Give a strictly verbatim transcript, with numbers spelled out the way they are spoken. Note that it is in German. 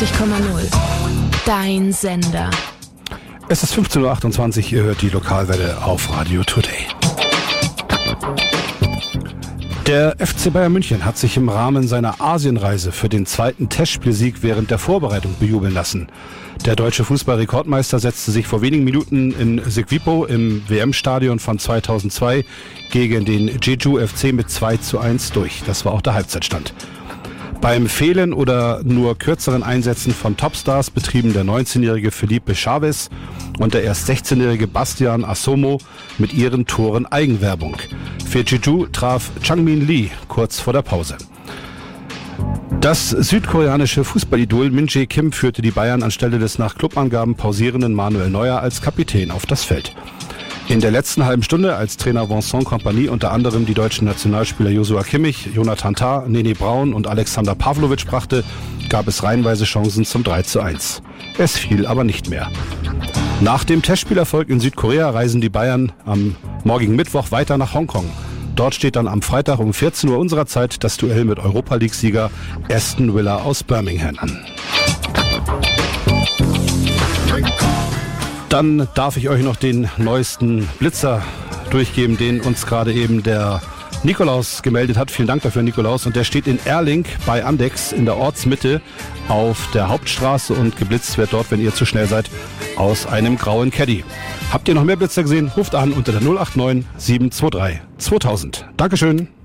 neunundneunzig Komma null. Dein Sender. Es ist fünfzehn Uhr achtundzwanzig, ihr hört die Lokalwelle auf Radio Today. Der F C Bayern München hat sich im Rahmen seiner Asienreise für den zweiten Testspielsieg während der Vorbereitung bejubeln lassen. Der deutsche Fußballrekordmeister setzte sich vor wenigen Minuten in Sekwipo im W M-Stadion von zweitausendzwei gegen den Jeju F C mit zwei zu eins durch. Das war auch der Halbzeitstand. Beim Fehlen oder nur kürzeren Einsätzen von Topstars betrieben der neunzehnjährige Felipe Chavez und der erst sechzehnjährige Bastian Asomo mit ihren Toren Eigenwerbung. Für Jeju traf Changmin Lee kurz vor der Pause. Das südkoreanische Fußballidol Min Jae Kim führte die Bayern anstelle des nach Clubangaben pausierenden Manuel Neuer als Kapitän auf das Feld. In der letzten halben Stunde, als Trainer Vincent Kompany unter anderem die deutschen Nationalspieler Joshua Kimmich, Jonathan Tah, Nene Braun und Alexander Pavlovic brachte, gab es reihenweise Chancen zum drei zu eins. Es fiel aber nicht mehr. Nach dem Testspielerfolg in Südkorea reisen die Bayern am morgigen Mittwoch weiter nach Hongkong. Dort steht dann am Freitag um vierzehn Uhr unserer Zeit das Duell mit Europa-League-Sieger Aston Villa aus Birmingham an. Dann darf ich euch noch den neuesten Blitzer durchgeben, den uns gerade eben der Nikolaus gemeldet hat. Vielen Dank dafür, Nikolaus. Und der steht in Erling bei Andex in der Ortsmitte auf der Hauptstraße und geblitzt wird dort, wenn ihr zu schnell seid, aus einem grauen Caddy. Habt ihr noch mehr Blitzer gesehen? Ruft an unter der null acht neun sieben zwei drei zweitausend. Dankeschön.